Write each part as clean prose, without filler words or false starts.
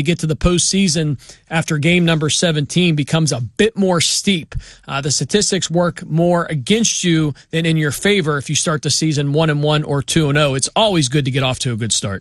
get to the postseason after game number 17 becomes a bit more steep. The statistics work more against you than in your favor if you start the season 1-1 or 2-0. It's always good to get off to a good start.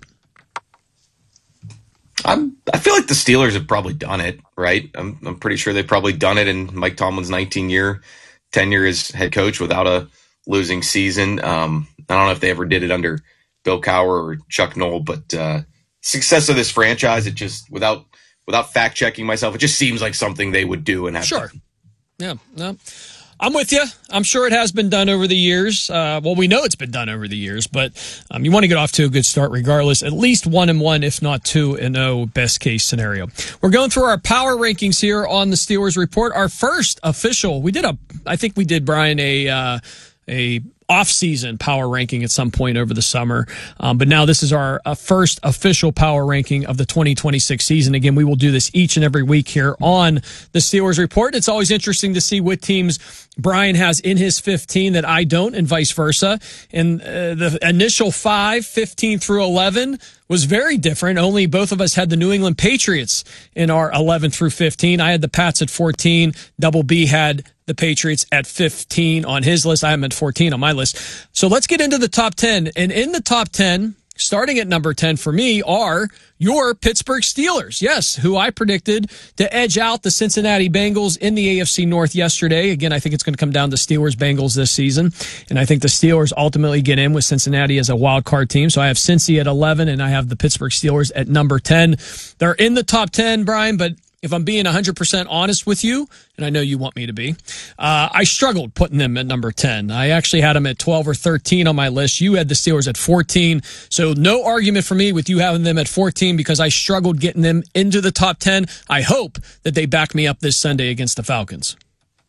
I feel like the Steelers have probably done it, right? I'm pretty sure they've probably done it in Mike Tomlin's 19-year tenure as head coach without a losing season. I don't know if they ever did it under Bill Cowher or Chuck Noll, but success of this franchise, it just without fact checking myself, it just seems like something they would do and have. Sure. Yeah. No. I'm with you. I'm sure it has been done over the years. Well, we know it's been done over the years, but you want to get off to a good start regardless. At least 1-1, if not 2-0, best case scenario. We're going through our power rankings here on the Steelers Report. Our first official, I think we did, Brian, a off-season power ranking at some point over the summer. But now this is our first official power ranking of the 2026 season. Again, we will do this each and every week here on the Steelers Report. It's always interesting to see what teams Brian has in his 15 that I don't, and vice versa. And the initial 5, 15 through 11, was very different. Only both of us had the New England Patriots in our 11 through 15. I had the Pats at 14. Double B had the Patriots at 15 on his list. I am at 14 on my list. So let's get into the top 10. And in the top 10, starting at number 10 for me, are your Pittsburgh Steelers. Yes, who I predicted to edge out the Cincinnati Bengals in the AFC North yesterday. Again, I think it's going to come down to Steelers-Bengals this season. And I think the Steelers ultimately get in with Cincinnati as a wild card team. So I have Cincy at 11, and I have the Pittsburgh Steelers at number 10. They're in the top 10, Brian, but if I'm being 100% honest with you, and I know you want me to be, I struggled putting them at number 10. I actually had them at 12 or 13 on my list. You had the Steelers at 14. So no argument for me with you having them at 14 because I struggled getting them into the top 10. I hope that they back me up this Sunday against the Falcons.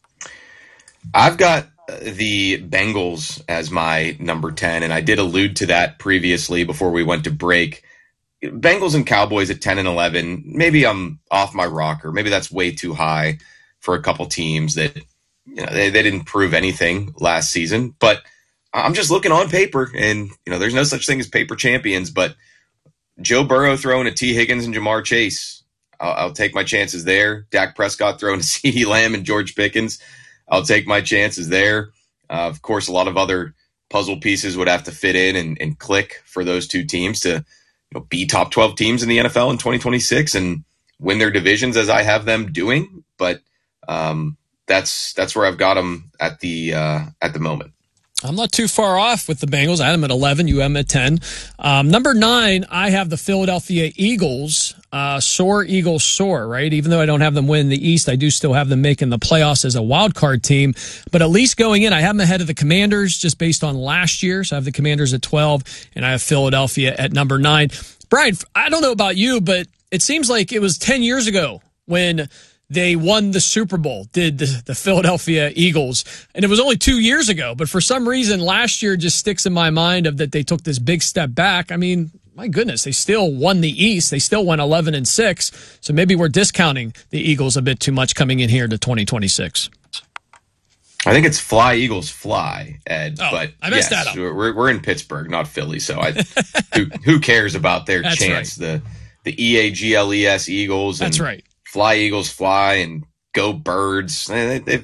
I've got the Bengals as my number 10, and I did allude to that previously before we went to break. Bengals and Cowboys at 10 and 11, maybe I'm off my rocker. Maybe that's way too high for a couple teams that, they didn't prove anything last season. But I'm just looking on paper, and, there's no such thing as paper champions. But Joe Burrow throwing to T. Higgins and Jamar Chase, I'll take my chances there. Dak Prescott throwing to CeeDee Lamb and George Pickens, I'll take my chances there. Of course, a lot of other puzzle pieces would have to fit in and click for those two teams to be top 12 teams in the NFL in 2026 and win their divisions as I have them doing. But that's where I've got them at the moment. I'm not too far off with the Bengals. I had them at 11. You have them at 10. Number 9, I have the Philadelphia Eagles. Soar, Eagles, soar, right? Even though I don't have them win the East, I do still have them making the playoffs as a wild card team. But at least going in, I have them ahead of the Commanders just based on last year. So I have the Commanders at 12, and I have Philadelphia at number 9. Brian, I don't know about you, but it seems like it was 10 years ago when they won the Super Bowl, did the Philadelphia Eagles. And it was only 2 years ago. But for some reason, last year just sticks in my mind of that they took this big step back. I mean, my goodness, they still won the East. They still won 11-6. So maybe we're discounting the Eagles a bit too much coming in here to 2026. I think it's fly, Eagles, fly, Ed. Oh, but I messed yes, that up. We're in Pittsburgh, not Philly. So who cares about their That's chance? Right. The EAGLES Eagles. And That's right. Fly, Eagles, fly, and go Birds. They've